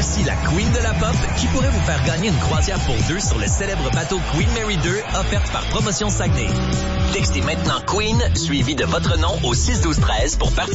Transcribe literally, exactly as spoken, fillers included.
Voici la Queen de la Pop qui pourrait vous faire gagner une croisière pour deux sur le célèbre bateau Queen Mary deux offerte par Promotion Saguenay. Textez maintenant Queen suivi de votre nom au six douze treize pour participer